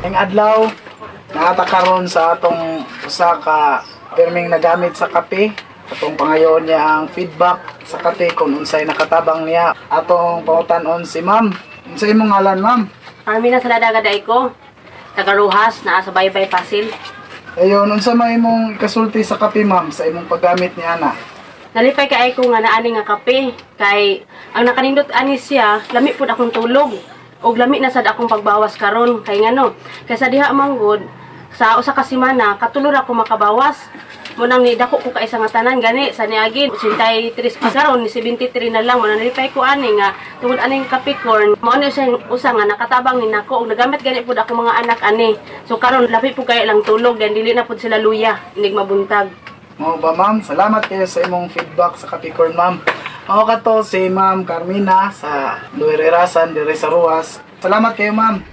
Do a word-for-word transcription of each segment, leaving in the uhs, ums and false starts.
Ang adlaw naata karon sa atong usa ka perming nagamit sa kape. Atong pangayoon niya ang feedback sa kape kung unsay nakatabang niya. Atong pangutan-on si ma'am. Unsay imong ngalan, ma'am? Armina Saladaga ko. Taga Rojas, naa sa Baybay Pasil. Ayon, unsa may imong kasulti sa kape, ma'am, sa imong paggamit ni ana? Nalipay kay ko nga naani nga kape. Kay ang nakanindot ani siya, lami pud akong tulog. Og lami na sad akong pagbawas karon kay ngano kay sa diha manggod sa usa ka semana katulor ako makabawas mo nang ni dako ko kay isa nga tanan gani sa niagin eighty-three pa karon ni seventy-three na lang mo nang nalipay ko ani nga tungod ani kape corn mo ni siya usa nga nakatabang ni nako og nagamit gani pud ako mga anak ani so karon labi pud kay lang tulog gan dili na pud sila luya inig mabuntag. Mao ba, ma'am? Salamat kayo sa imong feedback sa kape corn, ma'am. Ako ka to si Ma'am Carmina sa Luirerasan, dire sa Ruas. Salamat kayo, ma'am.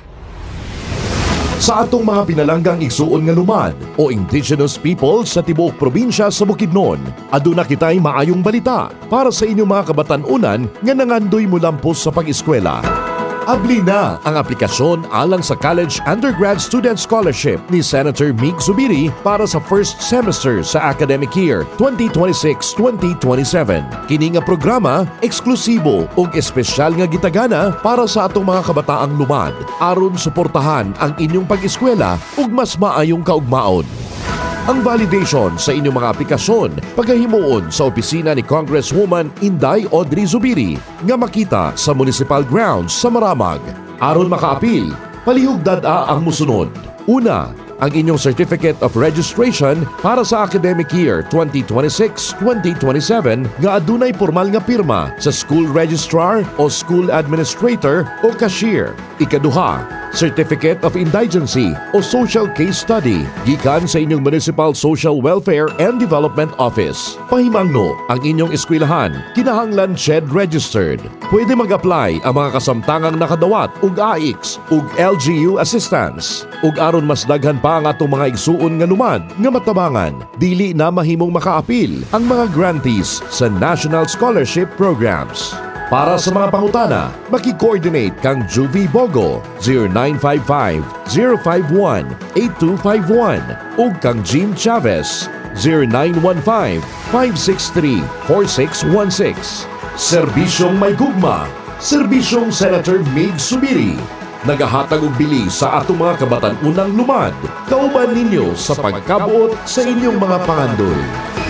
Sa atong mga pinalanggang igsuon nga lumad o indigenous people sa tibuok probinsya sa Bukidnon, aduna kitay maayong balita para sa inyong mga kabatan-unan nga nangandoy mulampos sa pag-eskwela. Abli na ang aplikasyon alang sa College Undergrad Student Scholarship ni Senator Mig Zubiri para sa first semester sa academic year twenty twenty-six twenty twenty-seven. Kini nga programa eksklusibo ug espesyal nga gitagana para sa atong mga kabataang lumad aron suportahan ang inyong pag-eskwela ug mas maayong kaugmaon. Ang validation sa inyong mga aplikasyon pagkahimuon sa opisina ni Congresswoman Inday Audrey Zubiri nga makita sa Municipal Grounds sa Maramag. Aron makaapil, palihog dad-a ang musunod. Una, ang inyong Certificate of Registration para sa academic year twenty twenty-six twenty twenty-seven nga adunay formal nga pirma sa school registrar o school administrator o cashier. Ikaduha, Certificate of Indigency o Social Case Study gikan sa inyong Municipal Social Welfare and Development Office. Pahimangno ang inyong eskwelahan kinahanglan S H E D registered. Pwede mag-apply ang mga kasamtangang nakadawat ug A I X ug L G U assistance. Ug aron mas daghan pa ang atong mga igsuon nga lumad nga matabangan, dili na mahimong makaapil ang mga grantees sa National Scholarship Programs. Para sa mga pangutana, maki-coordinate kang Juvie Bogo zero nine five five, zero five one, eight two five one ug kang Jean Chavez zero nine one five, five six three, four six one six. Serbisyong may gugma, Serbisyong Senator Mig Zubiri. Nagahatag og bili sa atong mga kabatan-unang lumad. Kauban ninyo sa pagkabuot sa inyong mga pangandoy.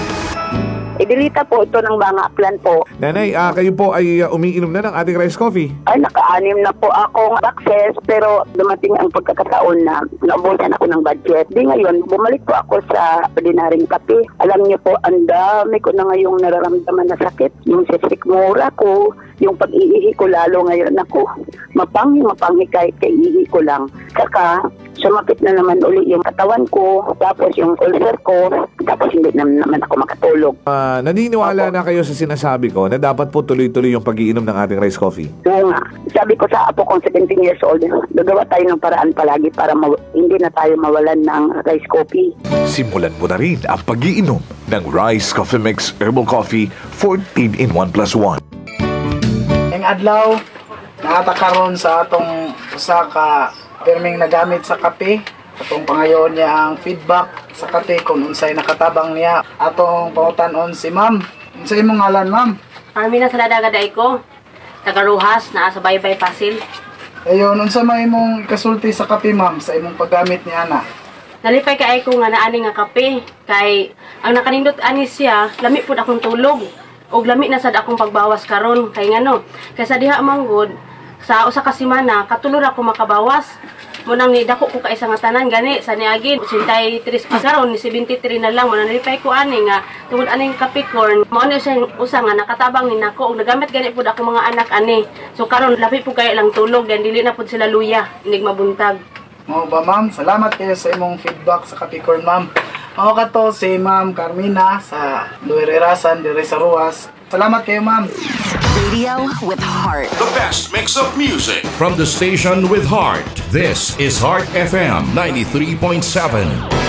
Idilita po ito ng mga plan po. Nanay, uh, kayo po ay uh, umiinom na ng ating rice coffee. Ay, naka-anim na po akong access pero dumating ang pagkakataon na naubusan ako ng budget. Di ngayon, bumalik po ako sa ordinaryong kape. Alam niyo po, ang dami ko na ngayong nararamdaman na sakit. Yung sisikmura ko, yung pag-iihi ko lalo ngayon ako. Mapanghi, mapanghi kahit kaiihi ko lang. Saka, sumakit na naman uli yung katawan ko, tapos yung ulcer ko, tapos hindi na naman ako makatulog. Uh, naniniwala na kayo sa sinasabi ko na dapat po tuloy-tuloy yung pag-iinom ng ating rice coffee? Oo nga. Sabi ko sa apo kong seventeen years old, gagawa tayo ng paraan palagi para ma- hindi na tayo mawalan ng rice coffee. Simulan mo na rin ang pag-iinom ng Rice Coffee Mix Herbal Coffee fourteen in one plus one. Ang adlaw naata karon sa atong usa ka perming nagamit sa kape. Atong pangayoon niya ang feedback sa kape kung unsay nakatabang niya. Atong pangutan-on si ma'am. Unsay imong ngalan, ma'am? Armina Saladaga ko. Taga Rojas, naa sa Baybay Pasil. Ayon, unsa may imong kasulti sa kape, ma'am, sa imong paggamit ni ana? Nalipay kay ko nga naani nga kape. Kay ang nakanindot ani siya, lami pud akong tulog. Og lami na sad akong pagbawas karon kay ngano kay sa diha manggod sa usa ka semana katulor ako makabawas mo nang ni dako ko kay isa nga tanan gani sa niagin eighty-three pa karon ni seventy-three na lang mo nang nalipay ko ani nga tungod aning kape corn mo ni siya usa nga nakatabang ni nako og nagamit gani pud ako mga anak ani so karon labi pud kay lang tulog gan dili na pud sila luya inig mabuntag. Mao ba, ma'am? Salamat kayo sa imong feedback sa kape corn, ma'am. Ako ka to si Ma'am Carmina sa Luirerasan, dire sa Ruas. Salamat kayo, ma'am. Radio with heart. The best mix of music. From the station with heart, this is Heart F M ninety-three point seven.